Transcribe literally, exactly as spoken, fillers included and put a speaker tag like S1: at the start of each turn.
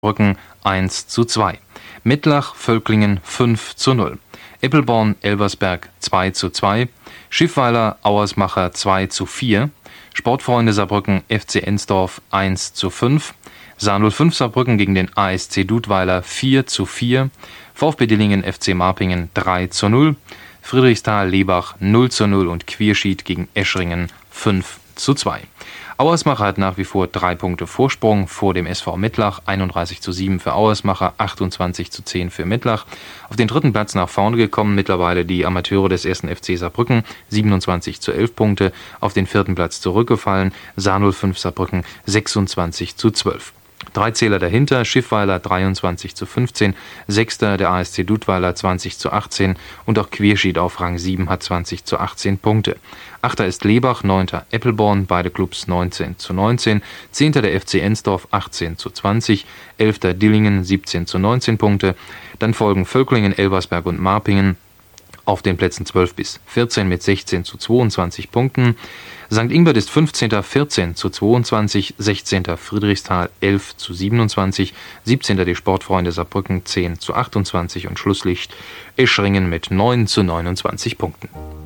S1: Brücken eins zu zwei. Mittlach, Völklingen fünf zu null. Eppelborn, Elversberg zwei zu zwei. Schiffweiler, Auersmacher zwei zu vier. Sportfreunde Saarbrücken, F C Ensdorf eins zu fünf. Saar null fünf Saarbrücken gegen den A S C Dudweiler vier zu vier. VfB Dillingen, F C Marpingen drei zu null. Friedrichsthal-Lebach null zu null und Quierschied gegen Eschringen fünf zu zwei. Auersmacher hat nach wie vor drei Punkte Vorsprung vor dem S V Mittlach, einunddreißig zu sieben für Auersmacher, achtundzwanzig zu zehn für Mittlach. Auf den dritten Platz nach vorne gekommen mittlerweile die Amateure des ersten F C Saarbrücken, siebenundzwanzig zu elf Punkte. Auf den vierten Platz zurückgefallen, Saar null fünf Saarbrücken, sechsundzwanzig zu zwölf. Drei Zähler dahinter, Schiffweiler dreiundzwanzig zu fünfzehn, Sechster der A S C Dudweiler zwanzig zu achtzehn und auch Quierschied auf Rang sieben hat zwanzig zu achtzehn Punkte. Achter ist Lebach, Neunter Eppelborn, beide Clubs neunzehn zu neunzehn, Zehnter der F C Ensdorf achtzehn zu zwanzig, Elfter Dillingen siebzehn zu neunzehn Punkte, dann folgen Völklingen, Elversberg und Marpingen auf den Plätzen zwölf bis vierzehn mit sechzehn zu zweiundzwanzig Punkten. Sankt Ingbert ist fünfzehnter vierzehn zu zweiundzwanzig, sechzehnter Friedrichsthal elf zu siebenundzwanzig, siebzehnter die Sportfreunde Saarbrücken zehn zu achtundzwanzig und Schlusslicht Eschringen mit neun zu neunundzwanzig Punkten.